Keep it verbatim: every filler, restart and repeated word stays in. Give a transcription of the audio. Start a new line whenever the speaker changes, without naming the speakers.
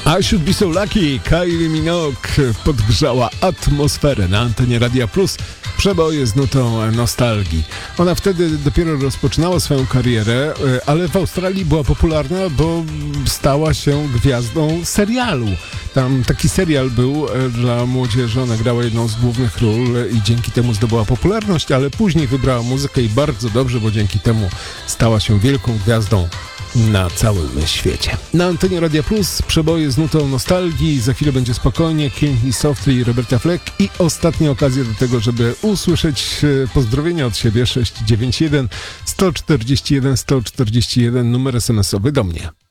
I Should Be So Lucky, Kylie Minogue podgrzała atmosferę na antenie Radia Plus. Przeboje z nutą nostalgii. Ona wtedy dopiero rozpoczynała swoją karierę, ale w Australii była popularna, bo stała się gwiazdą serialu. Tam taki serial był dla młodzieży, ona grała jedną z głównych ról i dzięki temu zdobyła popularność, ale później wybrała muzykę i bardzo dobrze, bo dzięki temu stała się wielką gwiazdą na całym świecie. Na antenie Radia Plus przeboje z nutą nostalgii. Za chwilę będzie spokojnie. Kill Me Softly i Roberta Fleck. I ostatnia okazja do tego, żeby usłyszeć pozdrowienia od siebie. sześć dziewięć jeden sto czterdzieści jeden sto czterdzieści jeden numer es em esowy do mnie.